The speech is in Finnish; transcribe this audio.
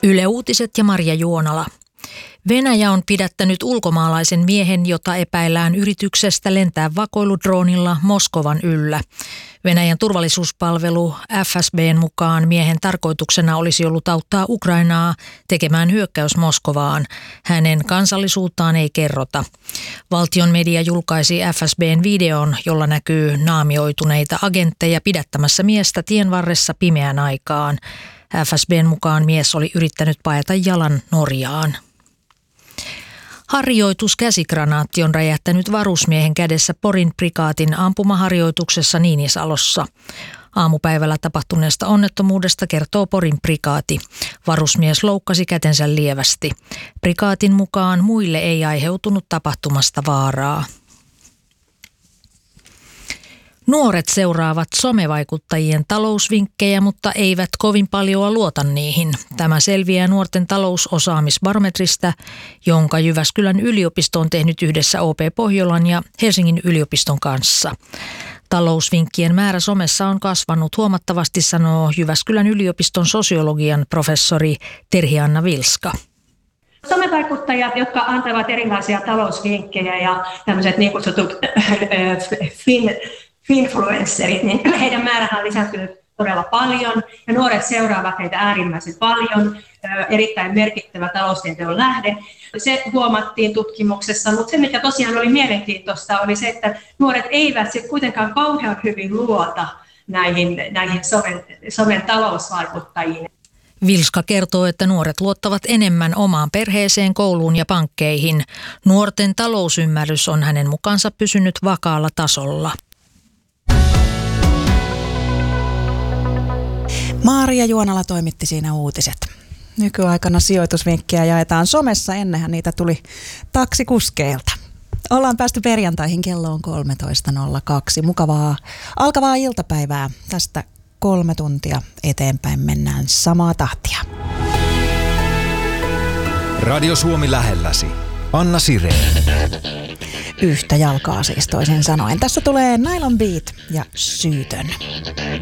Yle Uutiset ja Marja Juonala. Venäjä on pidättänyt ulkomaalaisen miehen, jota epäillään yrityksestä lentää vakoiludroonilla Moskovan yllä. Venäjän turvallisuuspalvelu FSB:n mukaan miehen tarkoituksena olisi ollut auttaa Ukrainaa tekemään hyökkäys Moskovaan. Hänen kansallisuuttaan ei kerrota. Valtion media julkaisi FSB:n videon, jolla näkyy naamioituneita agentteja pidättämässä miestä tien varressa pimeän aikaan. FSB:n mukaan mies oli yrittänyt paeta jalan Norjaan. Harjoituskäsikranaatti on räjähtänyt varusmiehen kädessä Porin prikaatin ampumaharjoituksessa Niinisalossa. Aamupäivällä tapahtuneesta onnettomuudesta kertoo Porin prikaati. Varusmies loukkasi kätensä lievästi. Prikaatin mukaan muille ei aiheutunut tapahtumasta vaaraa. Nuoret seuraavat somevaikuttajien talousvinkkejä, mutta eivät kovin paljon luota niihin. Tämä selviää nuorten talousosaamisbarometristä, jonka Jyväskylän yliopisto on tehnyt yhdessä OP Pohjolan ja Helsingin yliopiston kanssa. Talousvinkkien määrä somessa on kasvanut huomattavasti, sanoo Jyväskylän yliopiston sosiologian professori Terhi-Anna Vilska. Somevaikuttajat, jotka antavat erilaisia talousvinkkejä ja tämmöiset niin kutsutut finfluencerit, niin heidän määrähän on lisääntynyt todella paljon ja nuoret seuraavat heitä äärimmäisen paljon, erittäin merkittävä taloustieteen lähde. Se huomattiin tutkimuksessa, mutta se mikä tosiaan oli mielenkiintoista oli se, että nuoret eivät se kuitenkaan kauhean hyvin luota näihin somen talousvaikuttajiin. Vilska kertoo, että nuoret luottavat enemmän omaan perheeseen, kouluun ja pankkeihin. Nuorten talousymmärrys on hänen mukaansa pysynyt vakaalla tasolla. Marja Juonala toimitti siinä uutiset. Nykyaikana sijoitusvinkkejä jaetaan somessa, ennenhän niitä tuli taksikuskeilta. Ollaan päästy perjantaihin, kello on 13.02. Mukavaa alkavaa iltapäivää. Tästä 3 tuntia eteenpäin mennään samaa tahtia. Radio Suomi lähelläsi. Anna Sireen. Yhtä jalkaa siis toisin sanoen. Tässä tulee Nylon Beat ja Syytön.